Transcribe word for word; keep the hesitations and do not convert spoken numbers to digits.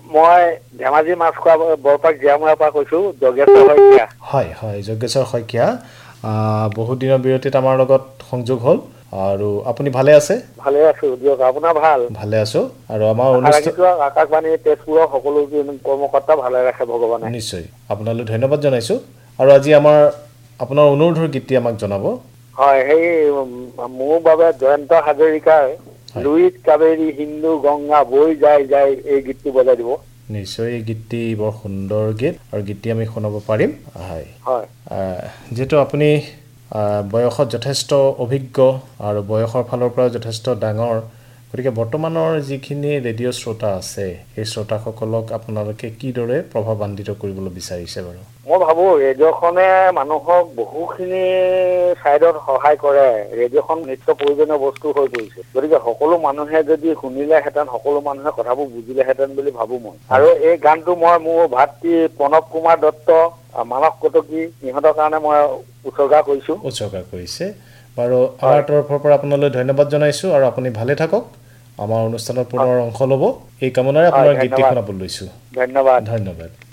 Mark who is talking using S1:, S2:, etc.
S1: মই ধেমাজি মাছখোৱা বৰপাক জিয়ামৰাৰ পৰা কৈছো যোগেশ্বৰ শইকীয়া
S2: হয় হয় যোগেশ্বৰ শইকীয়া বহুত দিনৰ বিৰতিত আমাৰ লগত সংযোগ হ'ল আৰু আপুনি ভালে আছে
S1: ভালে আছো দিয়ক আপোনাৰ ভাল
S2: ভালে আছো আৰু আমাৰ
S1: অনুষ্ঠান আকাশবাণী তেজপুৰৰ সকলো কৰ্মকৰ্তা ভালে ৰাখে ভগৱানে
S2: নিশ্চয় আপোনালৈ ধন্যবাদ জনাইছো আৰু আজি আমাৰ আপোনাৰ অনুৰোধৰ গীতটি আমাক জনাব
S1: হয় সেই মোৰ বাবে জয়ন্ত হাজৰিকাৰ লুইত কাবেৰী হিন্দু গংগা বৈ যায় যায় এই গীতটি বজাই দিব
S2: নিশ্চয় এই গীতটি বৰ সুন্দৰ গীত আৰু গীতটি আমি শুনাব পাৰিম হয়
S1: হয়
S2: যেটো আপুনি বয়সত যথেষ্ট অভিজ্ঞ আৰু বয়সৰ ফালৰ পৰা যথেষ্ট ডাঙৰ গতিকে বৰ্তমানৰ যিখিনি ৰেডিঅ' শ্ৰোতা আছে এই শ্ৰোতাসকলক আপোনালোকে কিদৰে প্ৰভাৱান্বিত কৰিবলৈ বিচাৰিছে বাৰু
S1: মই ভাবো ৰেডিঅ'খনে মানুহক বহুখিনি সাইডত সহায় কৰে ৰেডিঅ'খন নিত্য প্ৰয়োজনীয় বস্তু হৈ পৰিছে গতিকে সকলো মানুহে যদি শুনিলেহেঁতেন সকলো মানুহে কথাবোৰ বুজিলেহেঁতেন বুলি ভাবো মই আৰু এই গানটো মই মোৰ ভাতৃ প্ৰণৱ কুমাৰ দত্ত মানস কটকী ইহঁতৰ কাৰণে মই উৎসৰ্গা কৰিছো
S2: উৎসৰ্গা কৰিছে বাৰু আমাৰ তৰফৰ পৰা আপোনালৈ ধন্যবাদ জনাইছো আৰু আপুনি ভালে থাকক আমাৰ অনুষ্ঠানত পুনৰ অংশ ল'ব এই কামনাৰে আপোনাৰ গীতটি শুনাবলৈ লৈছো
S1: ধন্যবাদ
S2: ধন্যবাদ